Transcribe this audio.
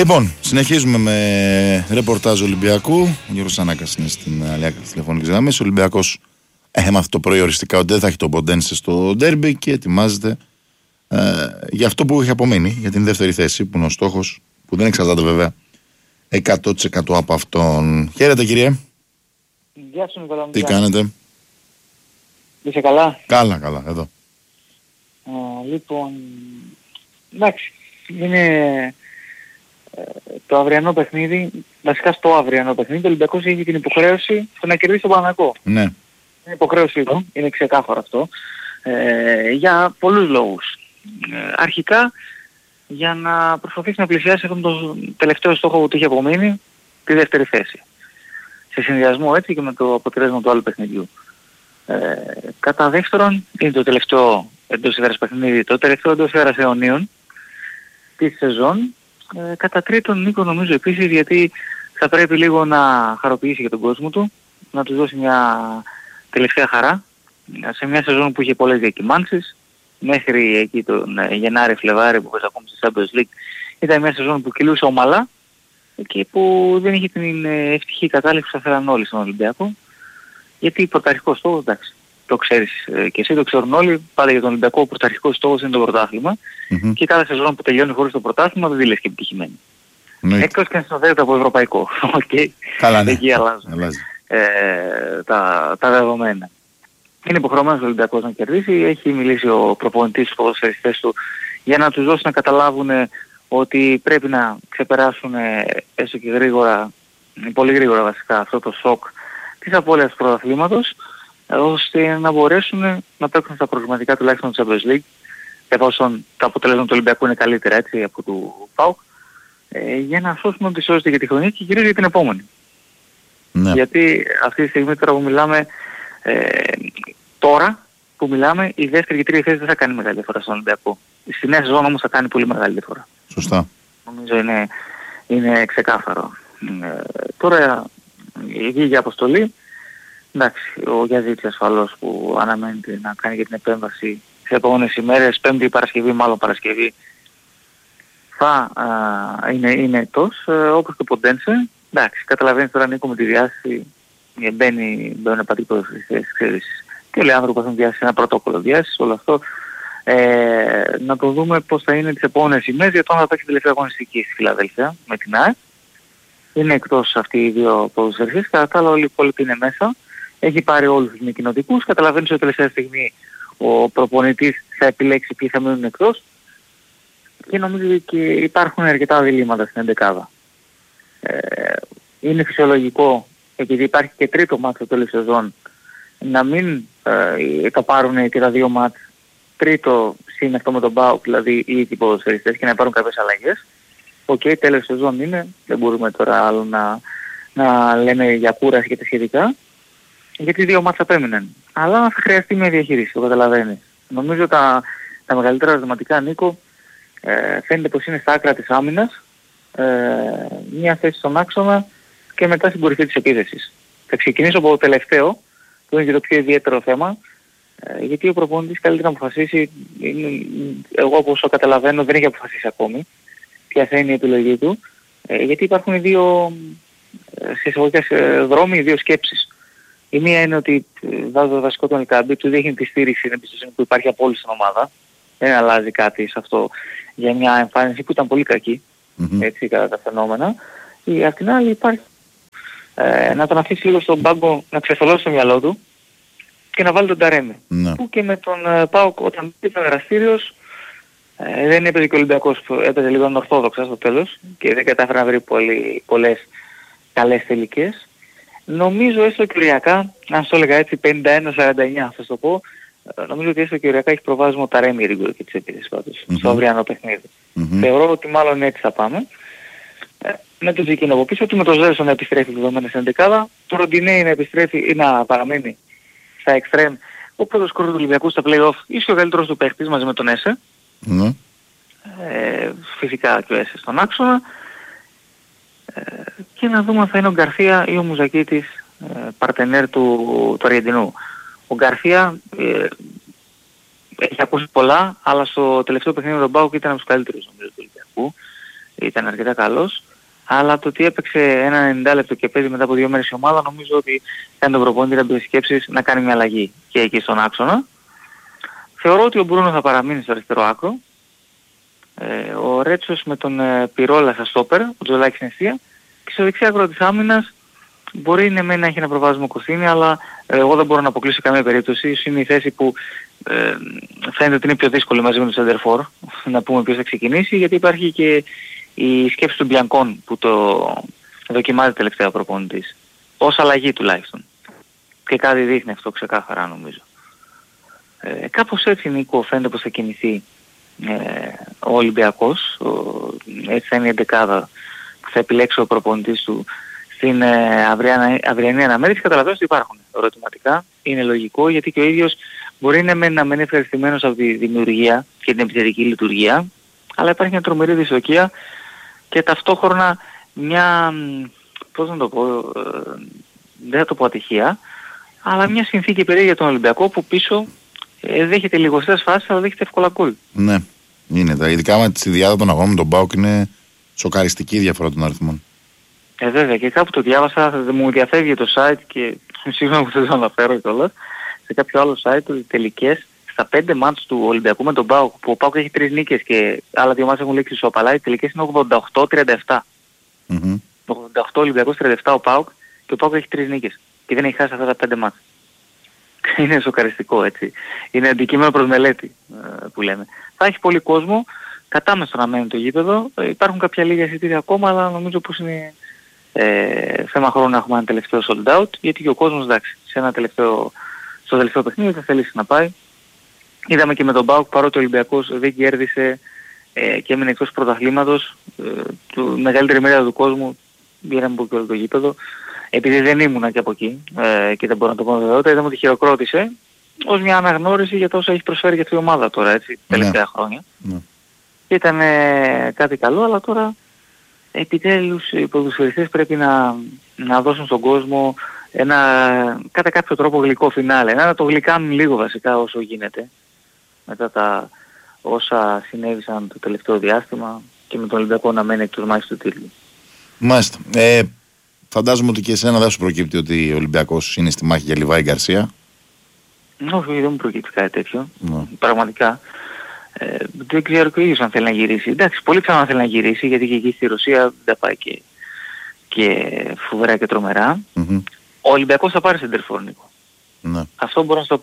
Λοιπόν, συνεχίζουμε με ρεπορτάζ Ολυμπιακού. Ο Γιώργος Σανάκας είναι στην άλλη άκρη της τηλεφωνικής γραμμής. Ο Ολυμπιακός έμαθε το πρωί οριστικά ότι δεν θα έχει τον Ποντένσε στο ντέρμπι και ετοιμάζεται για αυτό που έχει απομείνει, για την δεύτερη θέση που είναι ο στόχος, που δεν εξαρτάται βέβαια 100% από αυτόν. Χαίρετε, κύριε. Γεια σου, Νικόλα. Τι κάνετε? Είσαι καλά? Καλά, εδώ. Λοιπόν, εντάξει, είναι το αυριανό παιχνίδι, βασικά στο αυριανό παιχνίδι, ο Ολυμπιακός έχει την υποχρέωση στο να κερδίσει τον Παναθηναϊκό. Ναι. Είναι υποχρέωση του, είναι ξεκάθαρο αυτό, για πολλούς λόγους. Αρχικά, για να προσπαθήσει να πλησιάσει αυτόν τον τελευταίο στόχο που του είχε απομείνει, τη δεύτερη θέση. Σε συνδυασμό έτσι και με το αποτέλεσμα του άλλου παιχνιδιού. Κατά δεύτερον, είναι το τελευταίο εντός έδρας παιχνίδι, το τελευταίο εντός έδρας αιωνίων της σεζόν. Κατά τρίτον, Νίκο, νομίζω επίσης, γιατί θα πρέπει λίγο να χαροποιήσει για τον κόσμο του, να του δώσει μια τελευταία χαρά σε μια σεζόν που είχε πολλές διακυμάνσεις. Μέχρι εκεί τον Γενάρη-Φλεβάρη που παίζει ακόμη στη Champions League, ήταν μια σεζόν που κυλούσε ομαλά και που δεν είχε την ευτυχή κατάληξη που θα θέλαν όλοι στον Ολυμπιακό. Γιατί πρωταρχικός στόχος, εντάξει, το ξέρεις και εσύ, το ξέρουν όλοι, πάντα για τον Ολυμπιακό ο πρωταρχικός στόχος είναι το πρωτάθλημα και κάθε σεζόν που τελειώνει χωρίς το πρωτάθλημα δεν τη λες και επιτυχημένη. Εκτός και αν συνοδεύεται από ευρωπαϊκό. Καλά, ναι. Εκεί αλλάζουν τα δεδομένα. Είναι υποχρεωμένος ο Ολυμπιακός να κερδίσει, έχει μιλήσει ο προπονητής στους ποδοσφαιριστές του για να τους δώσει να καταλάβουν ότι πρέπει να ξεπεράσουν έστω και γρήγορα, πολύ γρήγορα βασικά, αυτό το σοκ της απώλειας του πρωταθλήματος, ώστε να μπορέσουν να παίξουν στα προγραμματικά τουλάχιστον της Champions League, εφόσον τα αποτελέσματα του Ολυμπιακού είναι καλύτερα έτσι από του ΠΑΟΚ, για να σώσουν ό,τι σώζεται για τη χρονιά και κυρίως για την επόμενη. Ναι. Γιατί αυτή τη στιγμή τώρα που μιλάμε, η δεύτερη και τρίτη θέση δεν θα κάνει μεγάλη διαφορά στον Ολυμπιακό. Στη νέα σεζόν όμως θα κάνει πολύ μεγάλη διαφορά. Σωστά. Νομίζω είναι ξεκάθαρο. Τώρα η για αποστολή, εντάξει, ο Γιαζίτης ασφαλώς που αναμένεται να κάνει και την επέμβαση σε επόμενες ημέρες, Πέμπτη Παρασκευή, μάλλον Παρασκευή, θα είναι εκτός, όπως και ο Ποντένσε. Εντάξει, καταλαβαίνεις τώρα, Νίκο, με τη διάσταση μπαίνουν επατρικούς στις ξέρεις. Και όλοι οι άνθρωποι έχουν διάσει ένα πρωτόκολλο διάσης, όλο αυτό. Να το δούμε πώς θα είναι τις επόμενες ημέρες, γιατί θα παίξει τελευταία αγωνιστική στη Φιλαδέλφια με την ΑΕΚ. Είναι εκτός αυτοί οι δύο ποδοσφαιριστές, κατά τα άλλα όλοι οι υπόλοιποι είναι μέσα. Έχει πάρει όλους τους μη κοινοτικούς, καταλαβαίνεις ότι τελευταία στιγμή ο προπονητής θα επιλέξει ποιοι θα μείνουν εκτός. Και νομίζω ότι και υπάρχουν αρκετά διλήμματα στην εντεκάδα. Είναι φυσιολογικό, επειδή υπάρχει και τρίτο μάτς στο τέλος σεζόν, να μην τα πάρουν και τα δύο μάτς τρίτο συν αυτό με τον ΠΑΟΚ, δηλαδή οι ίδιοι ποδοσφαιριστές, και να πάρουν κάποιες αλλαγές. Τέλος σεζόν είναι, δεν μπορούμε τώρα άλλο να λέμε για κούραση και τα σχετικά, γιατί δύο μάτς απέμειναν. Αλλά θα χρειαστεί μια διαχείριση, το καταλαβαίνεις. Νομίζω τα μεγαλύτερα ερωτηματικά, Νίκο, φαίνεται πως είναι στα άκρα της άμυνας, μια θέση στον άξονα και μετά στην κορυφή της επίθεσης. Θα ξεκινήσω από το τελευταίο, που είναι και το πιο ιδιαίτερο θέμα, γιατί ο προπονητής καλύτερα να αποφασίσει, εγώ όπως το καταλαβαίνω δεν έχει αποφασίσει ακόμη ποια θα είναι η επιλογή του, γιατί υπάρχουν δύο συσσαγωγικές δρόμοι, δύο σκέψεις. Η μία είναι ότι βάζω το βασικό τον Ελκάμπη, του δείχνει τη στήριξη, την εμπιστοσύνη που υπάρχει από όλη την ομάδα, δεν αλλάζει κάτι σε αυτό για μια εμφάνιση που ήταν πολύ κακή, έτσι, κατά τα φαινόμενα. Απ' την άλλη υπάρχει να τον αφήσει λίγο στον πάγκο να ξεθολώσει το μυαλό του και να βάλει τον Ταρέμι. Που και με τον ΠΑΟΚ όταν ήταν δραστήριος, δεν έπαιζε και ο Ολυμπιακός, έπαιζε λίγο ανορθόδοξα στο τέλος και δεν κατάφερε να βρει πολλές καλές τελικές. Νομίζω έστω και οριακά, αν σου έλεγα έτσι 51-49 θα το πω, νομίζω ότι έστω και οριακά έχει προβάδισμα ο Ταρέμι την κορυφή της επίθεσης πάντως, στο αυριανό παιχνίδι. Θεωρώ ότι μάλλον έτσι θα πάμε. Με το Τζικίνο από πίσω του, με το Ζέρσον να επιστρέφει δεδομένα στην εντεκάδα, το Ροντινέι να επιστρέφει ή να παραμένει στα εξτρέμ, ο πρώτος σκόρερ του Ολυμπιακού στα play-off, ίσως ο καλύτερος του παίχτης μαζί με τον Έσε. Φυσικά και ο Έσε στον άξονα. Και να δούμε αν θα είναι ο Γκαρθία ή ο Μουζακίτης, παρτενέρ του Αργεντινού. Ο Γκαρθία έχει ακούσει πολλά, αλλά στο τελευταίο παιχνίδι με τον ΠΑΟΚ ήταν από τους καλύτερους νομίζω του Ολυμπιακού. ήταν αρκετά καλός, αλλά το ότι έπαιξε ένα 90 λεπτό και παίζει μετά από 2 μέρες η ομάδα, νομίζω ότι κάνει τον προπονητή να μπει σκέψεις να κάνει μια αλλαγή και εκεί στον άξονα. Θεωρώ ότι ο Μπρούνο θα παραμείνει στο αριστερό άκρο. Ο Ρέτσος με τον Πυρόλα στα στόπερ, ο Τζολάκης στην αιστεία, και στο δεξί άκρο της άμυνας μπορεί να έχει ένα προβάδισμα Κωστίνη, αλλά εγώ δεν μπορώ να αποκλείσω καμία περίπτωση. Ίσως είναι η θέση που φαίνεται ότι είναι πιο δύσκολη μαζί με τον Σεντερφόρ να πούμε ποιος θα ξεκινήσει, γιατί υπάρχει και η σκέψη του Μπιανκόν που το δοκιμάζει τελευταία ο προπονητής. Ως αλλαγή τουλάχιστον. Και κάτι δείχνει αυτό ξεκάθαρα νομίζω. Κάπως έτσι, Νίκο, φαίνεται πως θα κινηθεί ο Ολυμπιακός. Έτσι θα είναι η εντεκάδα που θα επιλέξει ο προπονητής του στην αυριανή αναμέτρηση. Καταλαβαίνω ότι υπάρχουν ερωτηματικά. Είναι λογικό, γιατί και ο ίδιος μπορεί να μένει ευχαριστημένος από τη δημιουργία και την επιθετική λειτουργία, αλλά υπάρχει μια τρομερή δυστοκία και ταυτόχρονα μια, πώς να το πω, δεν θα το πω ατυχία, αλλά μια συνθήκη περίεργη για τον Ολυμπιακό που πίσω δέχεται λιγοστές φάσεις, αλλά δέχεται εύκολα γκολ. Ναι, είναι. Ειδικά με τη διάδα των αγώνων με τον ΠΑΟΚ είναι σοκαριστική η διαφορά των αριθμών. Βέβαια, και κάπου το διάβασα, μου διαφεύγει το site και σίγουρα που δεν το αναφέρω κιόλας, σε κάποιο άλλο site, ότι τελικές στα 5 μάτς του Ολυμπιακού με τον ΠΑΟΚ, που ο ΠΑΟΚ έχει 3 νίκες και άλλα 2 μάτς έχουν λήξει ισοπαλά, οι τελικές είναι 88-37. 88 Ολυμπιακός, 37 ο ΠΑΟΚ, και ο ΠΑΟΚ έχει 3 νίκες και δεν έχει χάσει αυτά τα 5 μάτς. Είναι σοκαριστικό, έτσι. Είναι αντικείμενο προς μελέτη που λέμε. Θα έχει πολύ κόσμο, κατάμεστο να μένει το γήπεδο. Υπάρχουν κάποια λίγα εισιτήρια ακόμα, αλλά νομίζω πως είναι θέμα χρόνου να έχουμε ένα τελευταίο sold out, γιατί και ο κόσμος, εντάξει, στο τελευταίο παιχνίδι θα θελήσει να πάει. Είδαμε και με τον ΠΑΟΚ, παρότι ο Ολυμπιακός δεν κέρδισε και έμεινε εκτός πρωταθλήματος, μεγαλύτερη μερίδα του κόσμου πήραμε από όλο το γήπεδο. Επειδή δεν ήμουνα και από εκεί και δεν μπορώ να το πω με βεβαιότητα, είδαμε ότι χειροκρότησε ως μια αναγνώριση για το όσο έχει προσφέρει για αυτή η ομάδα τώρα, έτσι, τελευταία χρόνια. Και ήταν κάτι καλό, αλλά τώρα επιτέλους οι ποδοσφαιριστές πρέπει να δώσουν στον κόσμο κατά κάποιο τρόπο γλυκό φινάλε. Να το γλυκάνουν λίγο βασικά όσο γίνεται, μετά τα όσα συνέβησαν το τελευταίο διάστημα και με τον Ολυμπιακό να μένει εκτός μάχης του τίτλου. Μάλιστα. Φαντάζομαι ότι και εσένα δεν σου προκύπτει ότι ο Ολυμπιακός είναι στη μάχη για Λιβάη Γκαρσία. Όχι, δεν μου προκύπτει κάτι τέτοιο. Πραγματικά. Δεν ξέρω και ο ίδιος αν θέλει να γυρίσει. Εντάξει, πολύ ξανά θέλει να γυρίσει, γιατί και εκεί στη Ρωσία δεν τα πάει και φοβερά και τρομερά. Ο Ολυμπιακός θα πάρει σεντερφόρ, Νίκο. Αυτό μπορώ να στο